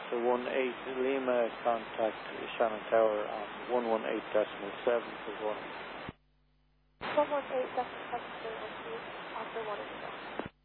Delta 18 Lima, contact Shannon Tower on 118.7 for warning. 118.7 after warning.